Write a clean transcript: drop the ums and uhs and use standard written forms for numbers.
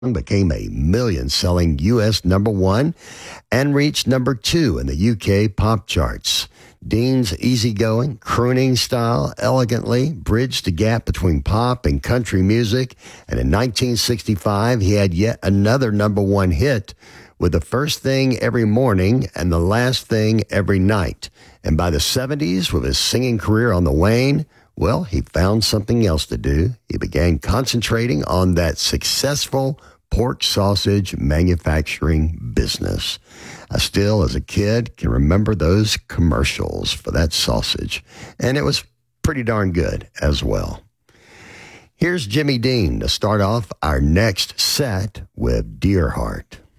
became a million-selling U.S. number one and reached number two in the U.K. pop charts. Dean's easygoing, crooning style elegantly bridged the gap between pop and country music, and in 1965 he had yet another number one hit with The First Thing Every Morning and The Last Thing Every Night. And by the 70s, with his singing career on the wane, well, he found something else to do. He began concentrating on that successful pork sausage manufacturing business. I still, as a kid, can remember those commercials for that sausage, and it was pretty darn good as well. Here's Jimmy Dean to start off our next set with Dear Heart.